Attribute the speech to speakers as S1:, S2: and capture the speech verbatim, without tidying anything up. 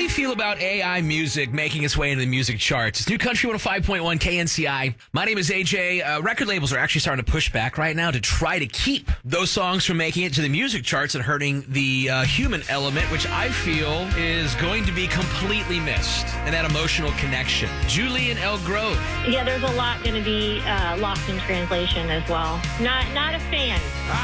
S1: do you feel about A I music making its way into the music charts? It's New Country one oh five point one K N C I. My name is A J. Uh, record labels are actually starting to push back right now to try to keep those songs from making it to the music charts and hurting the uh, human element, which I feel is going to be completely missed, and that emotional connection. Julie in Elk Grove.
S2: Yeah, there's a lot going to be uh, lost in translation as well. Not, not a fan.